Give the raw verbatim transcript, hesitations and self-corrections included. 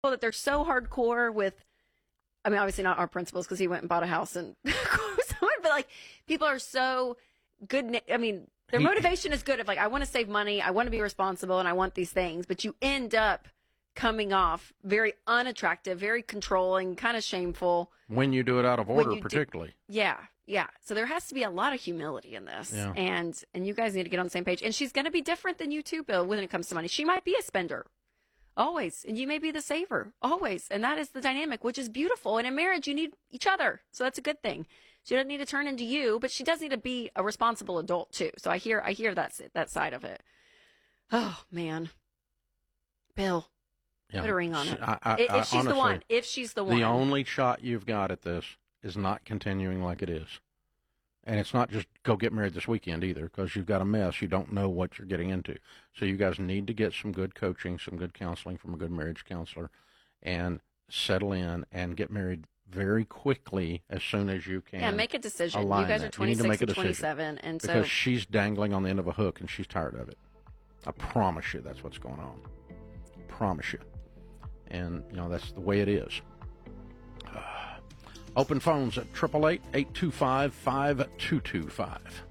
that they're so hardcore with, I mean, obviously not our principals because he went and bought a house and, but like people are so good. I mean, their He- motivation is good of like, I want to save money, I want to be responsible, and I want these things, but you end up coming off very unattractive, very controlling, kind of shameful. When you do it out of When order, you do- particularly. Yeah, yeah. So there has to be a lot of humility in this, Yeah. and and you guys need to get on the same page. And she's going to be different than you too, Bill, when it comes to money. She might be a spender, always, and you may be the saver, always, and that is the dynamic, which is beautiful. And in marriage, you need each other, so that's a good thing. She doesn't need to turn into you, but she does need to be a responsible adult too. So I hear I hear that that side of it. Oh man, Bill. Yeah. Put a ring on it. I, I, if I, she's honestly, the one, if she's the one. The only shot you've got at this is not continuing like it is. And it's not just go get married this weekend either, because you've got a mess. You don't know what you're getting into. So you guys need to get some good coaching, some good counseling from a good marriage counselor, and settle in and get married very quickly as soon as you can. Yeah, make a decision. You align guys that. are You need to twenty-six make a and decision. twenty-seven, and so Because she's dangling on the end of a hook, and she's tired of it. I promise you that's what's going on. Promise you. And, you know, that's the way it is. Uh, open phones at eight eight eight, eight two five, five two two five.